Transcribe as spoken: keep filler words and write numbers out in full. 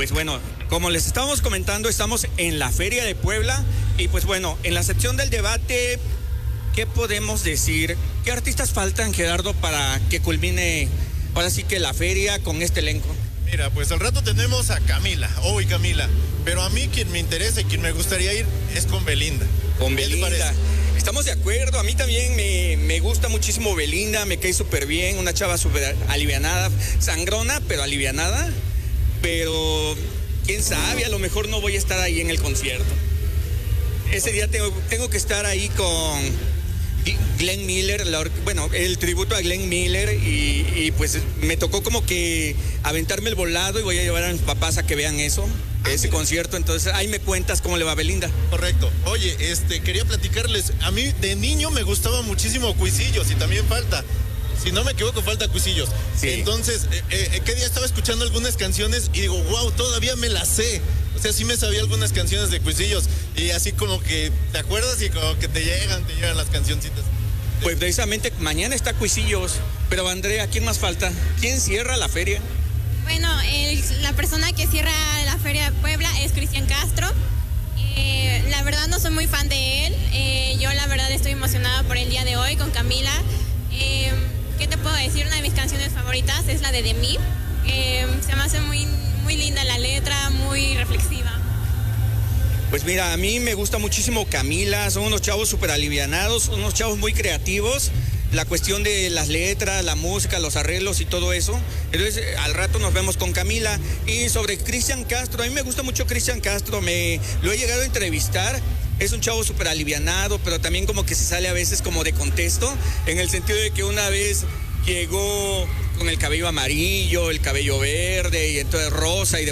Pues bueno, como les estábamos comentando, estamos en la Feria de Puebla y pues bueno, en la sección del debate, ¿qué podemos decir? ¿Qué artistas faltan, Gerardo, para que culmine ahora sí que la feria con este elenco? Mira, pues al rato tenemos a Camila, hoy Camila, pero a mí quien me interesa y quien me gustaría ir es con Belinda. Con Belinda. Estamos de acuerdo, a mí también me, me gusta muchísimo Belinda, me cae súper bien, una chava súper alivianada, sangrona, pero alivianada, pero quién sabe, a lo mejor no voy a estar ahí en el concierto. Ese día tengo, tengo que estar ahí con Glenn Miller, la, bueno, el tributo a Glenn Miller y, y pues me tocó como que aventarme el volado y voy a llevar a mis papás a que vean eso. Ese concierto, entonces ahí me cuentas cómo le va a Belinda. Correcto. Oye, este, quería platicarles, a mí de niño me gustaba muchísimo Cuisillos y también falta, si no me equivoco, falta Cuisillos. Sí. Entonces, eh, eh, ¿qué día estaba escuchando algunas canciones y digo, wow, todavía me las sé? O sea, sí me sabía algunas canciones de Cuisillos y así como que te acuerdas y como que te llegan, te llegan las cancioncitas. Pues precisamente mañana está Cuisillos, pero Andrea, ¿quién más falta? ¿Quién cierra la feria? Bueno, el, la persona que cierra la Feria de Puebla es Cristian Castro. Eh, la verdad no soy muy fan de él. Eh, yo la verdad estoy emocionada por el día de hoy con Camila. Eh, ¿Qué te puedo decir? Una de mis canciones favoritas es la de De Mí. Eh, se me hace muy, muy linda la letra, muy reflexiva. Pues mira, a mí me gusta muchísimo Camila. Son unos chavos súper alivianados, unos chavos muy creativos. La cuestión de las letras, la música, los arreglos y todo eso. Entonces, al rato nos vemos con Camila. Y sobre Cristian Castro, a mí me gusta mucho Cristian Castro, me lo he llegado a entrevistar. Es un chavo súper alivianado, pero también como que se sale a veces como de contexto, en el sentido de que una vez llegó con el cabello amarillo, el cabello verde y entonces rosa y demás.